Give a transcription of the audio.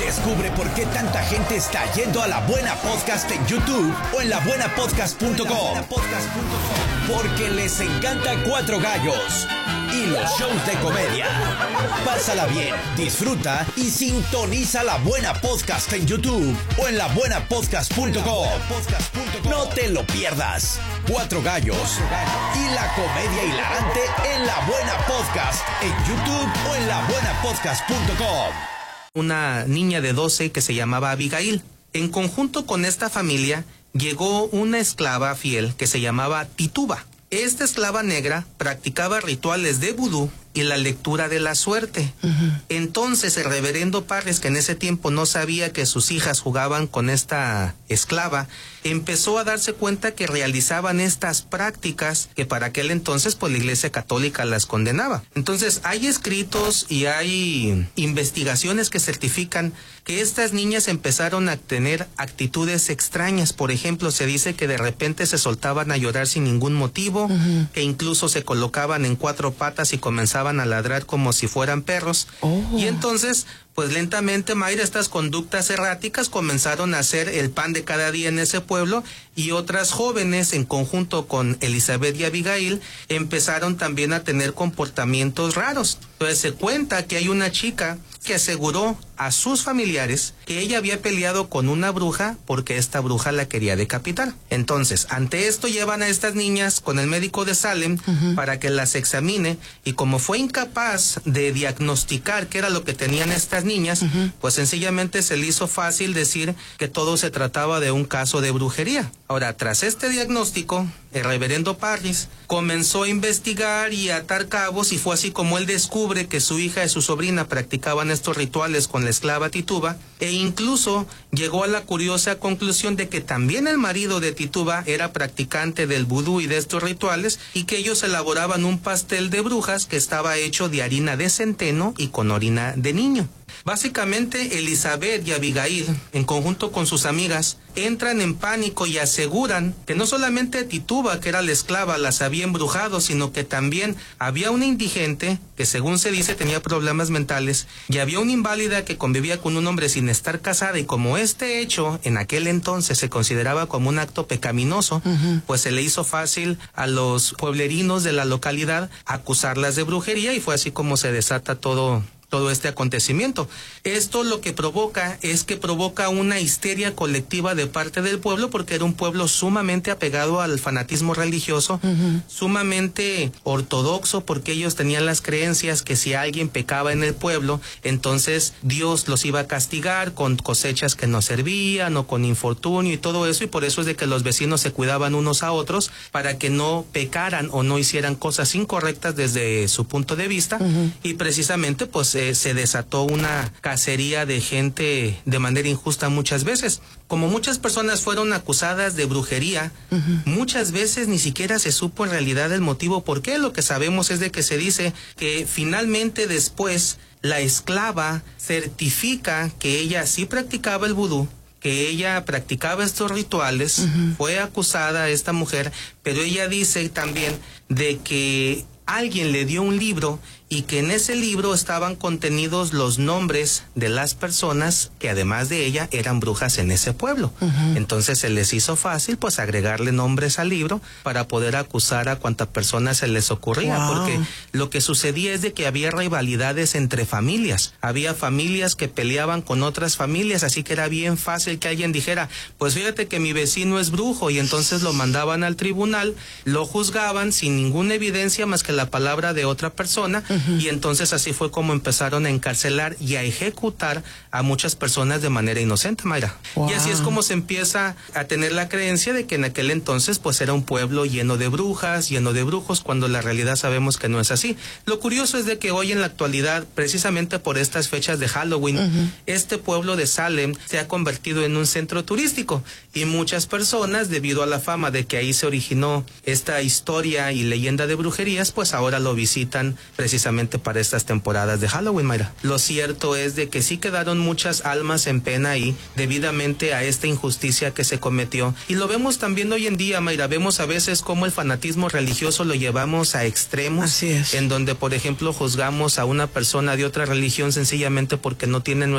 Descubre por qué tanta gente está yendo a La Buena Podcast en YouTube o en labuenapodcast.com. Porque les encanta Cuatro Gallos y los shows de comedia. Pásala bien, disfruta y sintoniza La Buena Podcast en YouTube o en labuenapodcast.com. No te lo pierdas. Cuatro Gallos y la comedia hilarante en La Buena Podcast en YouTube o en labuenapodcast.com. Una niña de 12 que se llamaba Abigail. En conjunto con esta familia llegó una esclava fiel que se llamaba Tituba. Esta esclava negra practicaba rituales de vudú y la lectura de la suerte. Entonces el reverendo Parris, que en ese tiempo no sabía que sus hijas jugaban con esta esclava, empezó a darse cuenta que realizaban estas prácticas que para aquel entonces pues la Iglesia Católica las condenaba. Entonces hay escritos y hay investigaciones que certifican que estas niñas empezaron a tener actitudes extrañas. Por ejemplo, se dice que de repente se soltaban a llorar sin ningún motivo, que incluso se colocaban en cuatro patas y comenzaban a ladrar como si fueran perros. Y entonces, pues lentamente, Mayra, estas conductas erráticas comenzaron a ser el pan de cada día en ese pueblo, y otras jóvenes, en conjunto con Elizabeth y Abigail, empezaron también a tener comportamientos raros. Entonces se cuenta que hay una chica que aseguró a sus familiares que ella había peleado con una bruja porque esta bruja la quería decapitar. Entonces, ante esto llevan a estas niñas con el médico de Salem para que las examine, y como fue incapaz de diagnosticar qué era lo que tenían estas niñas, pues sencillamente se le hizo fácil decir que todo se trataba de un caso de brujería. Ahora, tras este diagnóstico, el reverendo Parris comenzó a investigar y a atar cabos, y fue así como él descubre que su hija y su sobrina practicaban estos rituales con la esclava Tituba, e incluso llegó a la curiosa conclusión de que también el marido de Tituba era practicante del vudú y de estos rituales, y que ellos elaboraban un pastel de brujas que estaba hecho de harina de centeno y con orina de niño. Básicamente, Elizabeth y Abigail, en conjunto con sus amigas, entran en pánico y aseguran que no solamente Tituba, que era la esclava, las había embrujado, sino que también había una indigente que, según se dice, tenía problemas mentales, y había una inválida que convivía con un hombre sin estar casada, y como este hecho en aquel entonces se consideraba como un acto pecaminoso, pues se le hizo fácil a los pueblerinos de la localidad acusarlas de brujería, y fue así como se desata todo este acontecimiento. Esto lo que provoca es que provoca una histeria colectiva de parte del pueblo, porque era un pueblo sumamente apegado al fanatismo religioso, sumamente ortodoxo, porque ellos tenían las creencias que si alguien pecaba en el pueblo, entonces Dios los iba a castigar con cosechas que no servían o con infortunio y todo eso, y por eso es de que los vecinos se cuidaban unos a otros para que no pecaran o no hicieran cosas incorrectas desde su punto de vista, y precisamente pues se desató una cacería de gente de manera injusta muchas veces. Como muchas personas fueron acusadas de brujería, muchas veces ni siquiera se supo en realidad el motivo por qué. Lo que sabemos es de que se dice que finalmente después la esclava certifica que ella sí practicaba el vudú, que ella practicaba estos rituales. Fue acusada esta mujer, pero ella dice también de que alguien le dio un libro, y que en ese libro estaban contenidos los nombres de las personas que además de ella eran brujas en ese pueblo. Entonces se les hizo fácil pues agregarle nombres al libro para poder acusar a cuanta persona se les ocurría, porque lo que sucedía es de que había rivalidades entre familias. Había familias que peleaban con otras familias, así que era bien fácil que alguien dijera, pues fíjate que mi vecino es brujo, y entonces lo mandaban al tribunal, lo juzgaban sin ninguna evidencia más que la palabra de otra persona, y entonces así fue como empezaron a encarcelar y a ejecutar a muchas personas de manera inocente, Mayra. Y así es como se empieza a tener la creencia de que en aquel entonces pues era un pueblo lleno de brujas, lleno de brujos, cuando la realidad sabemos que no es así. Lo curioso es de que hoy en la actualidad, precisamente por estas fechas de Halloween, este pueblo de Salem se ha convertido en un centro turístico, y muchas personas, debido a la fama de que ahí se originó esta historia y leyenda de brujerías, pues ahora lo visitan precisamente para estas temporadas de Halloween, Mayra. Lo cierto es de que sí quedaron muchas almas en pena ahí debidamente a esta injusticia que se cometió, y lo vemos también hoy en día, Mayra. Vemos a veces cómo el fanatismo religioso lo llevamos a extremos. Así es. En donde, por ejemplo, juzgamos a una persona de otra religión sencillamente porque no tiene